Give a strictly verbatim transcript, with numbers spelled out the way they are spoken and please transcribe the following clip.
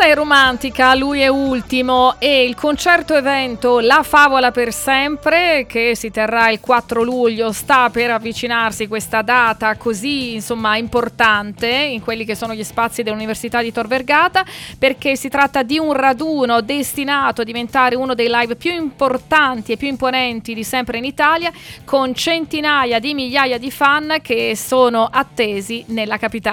Questa è Romantica, lui è ultimo, e il concerto evento La Favola per sempre, che si terrà il quattro luglio, sta per avvicinarsi questa data così insomma importante in quelli che sono gli spazi dell'Università di Tor Vergata, perché si tratta di un raduno destinato a diventare uno dei live più importanti e più imponenti di sempre in Italia, con centinaia di migliaia di fan che sono attesi nella capitale.